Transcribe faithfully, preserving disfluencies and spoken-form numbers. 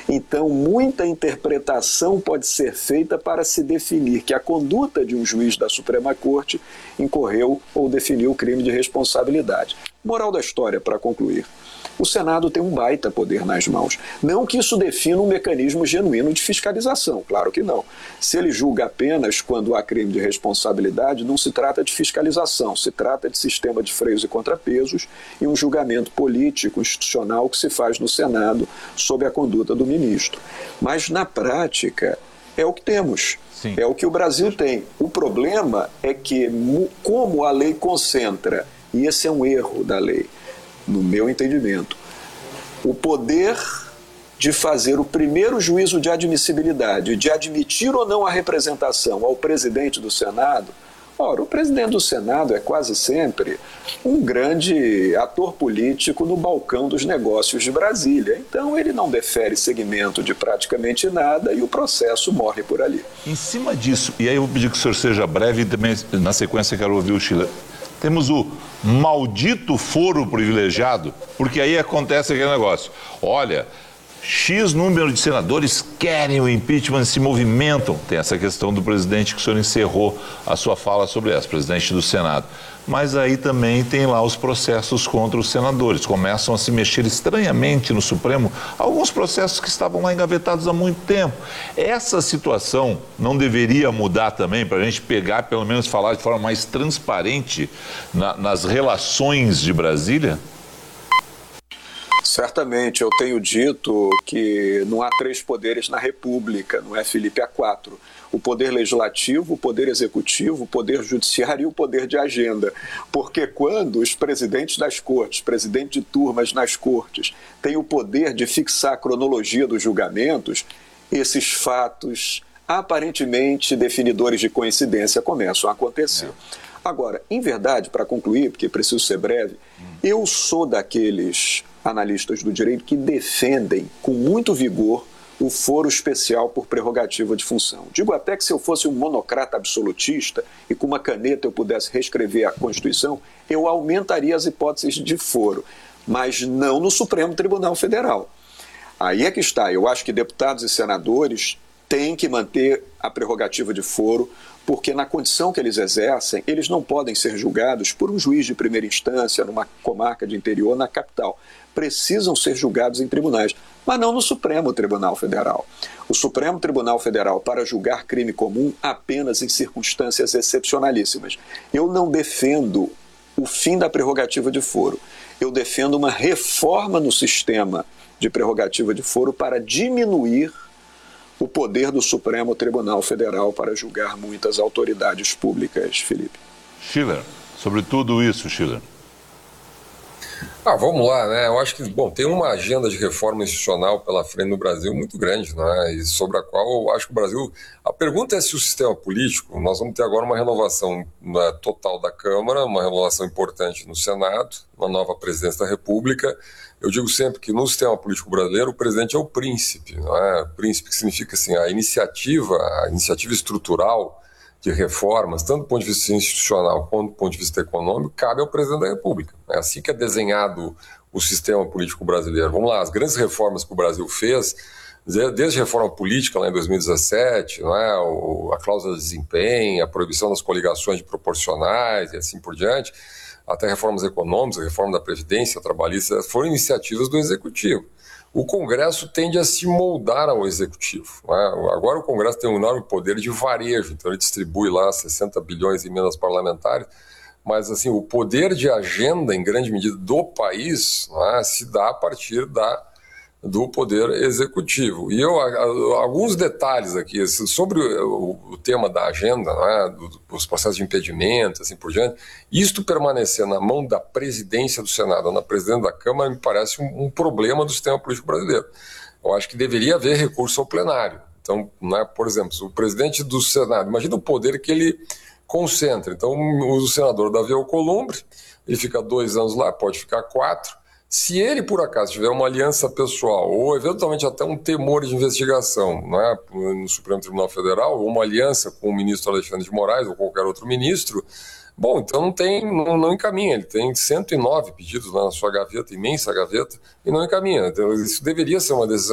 Então, muita interpretação pode ser feita para se definir que a conduta de um juiz da Suprema Corte incorreu ou definiu o crime de responsabilidade. Moral da história, para concluir. O Senado tem um baita poder nas mãos. Não que isso defina um mecanismo genuíno de fiscalização, claro que não. Se ele julga apenas quando há crime de responsabilidade, não se trata de fiscalização, se trata de sistema de freios e contrapesos e um julgamento político, institucional que se faz no Senado sob a conduta do ministro. Mas, na prática, é o que temos. Sim. É o que o Brasil tem. O problema é que, como a lei concentra, e esse é um erro da lei, no meu entendimento, o poder de fazer o primeiro juízo de admissibilidade, de admitir ou não a representação ao presidente do Senado. Ora, o presidente do Senado é quase sempre um grande ator político no balcão dos negócios de Brasília. Então, ele não defere segmento de praticamente nada e o processo morre por ali. Em cima disso, e aí eu vou pedir que o senhor seja breve e também, na sequência, quero ouvir o Schiller. Temos o maldito foro privilegiado, porque aí acontece aquele negócio. Olha, X número de senadores querem o impeachment, se movimentam. Tem essa questão do presidente que o senhor encerrou a sua fala sobre essa, presidente do Senado. Mas aí também tem lá os processos contra os senadores. Começam a se mexer estranhamente no Supremo alguns processos que estavam lá engavetados há muito tempo. Essa situação não deveria mudar também para a gente pegar, pelo menos falar de forma mais transparente na, nas relações de Brasília? Certamente, eu tenho dito que não há três poderes na República, não é, Felipe? Há quatro. O poder legislativo, o poder executivo, o poder judiciário e o poder de agenda. Porque quando os presidentes das cortes, presidente de turmas nas cortes, têm o poder de fixar a cronologia dos julgamentos, esses fatos aparentemente definidores de coincidência começam a acontecer. É. Agora, em verdade, para concluir, porque preciso ser breve, hum. eu sou daqueles analistas do direito que defendem com muito vigor o foro especial por prerrogativa de função. Digo até que se eu fosse um monocrata absolutista e com uma caneta eu pudesse reescrever a Constituição, eu aumentaria as hipóteses de foro, mas não no Supremo Tribunal Federal. Aí é que está. Eu acho que deputados e senadores têm que manter a prerrogativa de foro, porque na condição que eles exercem, eles não podem ser julgados por um juiz de primeira instância numa comarca de interior na capital. Precisam ser julgados em tribunais, mas não no Supremo Tribunal Federal. O Supremo Tribunal Federal, para julgar crime comum apenas em circunstâncias excepcionalíssimas. Eu não defendo o fim da prerrogativa de foro. Eu defendo uma reforma no sistema de prerrogativa de foro para diminuir o poder do Supremo Tribunal Federal para julgar muitas autoridades públicas, Felipe. Schiller, sobre tudo isso, Schiller. Ah, vamos lá, né? Eu acho que, bom, tem uma agenda de reforma institucional pela frente no Brasil muito grande, né? E sobre a qual eu acho que o Brasil... A pergunta é se o sistema político... Nós vamos ter agora uma renovação, né, total da Câmara, uma renovação importante no Senado, uma nova presidência da República. Eu digo sempre que no sistema político brasileiro o presidente é o príncipe, não é? O príncipe que significa assim, a iniciativa, a iniciativa estrutural de reformas, tanto do ponto de vista institucional quanto do ponto de vista econômico, cabe ao presidente da República. É assim que é desenhado o sistema político brasileiro. Vamos lá, as grandes reformas que o Brasil fez, desde a reforma política lá em dois mil e dezessete, não é? a cláusula de desempenho, a proibição das coligações de proporcionais e assim por diante, até reformas econômicas, a reforma da Previdência trabalhista, foram iniciativas do Executivo. O Congresso tende a se moldar ao Executivo. Não é? Agora o Congresso tem um enorme poder de varejo, então ele distribui lá sessenta bilhões em emendas parlamentares, mas assim, o poder de agenda, em grande medida, do país, não é? Se dá a partir da, do poder executivo. E eu, alguns detalhes aqui sobre o, o tema da agenda, não é? Do, dos processos de impedimento, assim por diante, isto permanecer na mão da presidência do Senado, na presidência da Câmara, me parece um, um problema do sistema político brasileiro. Eu acho que deveria haver recurso ao plenário. Então, não é? Por exemplo, o presidente do Senado, imagina o poder que ele concentra. Então, o senador Davi Alcolumbre, ele fica dois anos lá, pode ficar quatro. Se ele, por acaso, tiver uma aliança pessoal ou, eventualmente, até um temor de investigação, não é, no Supremo Tribunal Federal, ou uma aliança com o ministro Alexandre de Moraes ou qualquer outro ministro, bom, então não, tem, não, não encaminha. Ele tem cento e nove pedidos lá na sua gaveta, imensa gaveta, e não encaminha. Então, isso deveria ser uma decisão